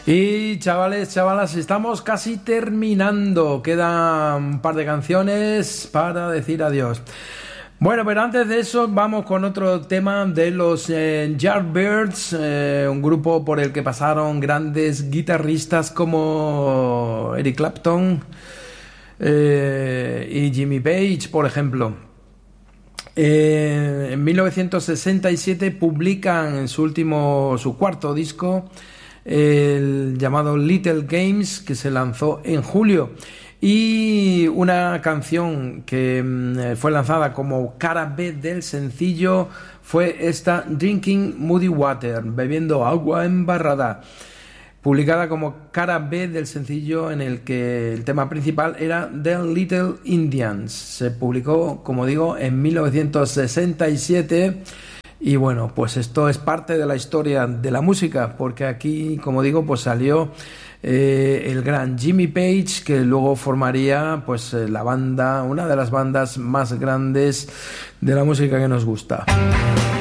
Y chavales, chavalas, estamos casi terminando. Quedan un par de canciones para decir adiós. Bueno, pero antes de eso vamos con otro tema de los Yardbirds, un grupo por el que pasaron grandes guitarristas como Eric Clapton y Jimmy Page, por ejemplo. En 1967 publican en su cuarto disco, el llamado Little Games, que se lanzó en julio, y una canción que fue lanzada como cara B del sencillo fue esta, Drinking Muddy Water, bebiendo agua embarrada, publicada como cara B del sencillo, en el que el tema principal era The Little Indians. Se publicó, como digo, en 1967. Y bueno, pues esto es parte de la historia de la música, porque aquí, como digo, pues salió el gran Jimmy Page, que luego formaría pues la banda, una de las bandas más grandes de la música que nos gusta.